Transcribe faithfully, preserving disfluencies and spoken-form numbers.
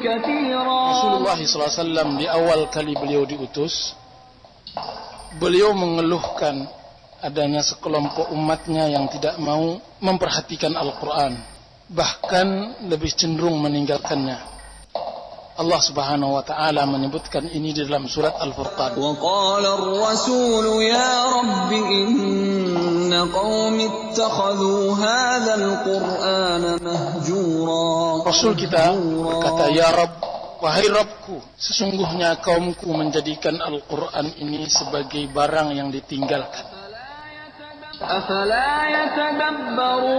كثيرا. Rasulullah shallallahu alaihi wasallam di awal kali beliau diutus, beliau mengeluhkan adanya sekelompok umatnya yang tidak mau memperhatikan Al-Quran, bahkan lebih cenderung meninggalkannya. Allah Subhanahu wa taala menyebutkan ini di dalam surat Al-Furqan. Wa qala ar-rasul ya rabbi inna qaumi ittakhadhu hadha al-Qur'ana mahjura. Rasul kita berkata, ya Rabb, wahai Rabbku, sesungguhnya kaumku menjadikan Al-Quran ini sebagai barang yang ditinggalkan. Afala yatadabbarun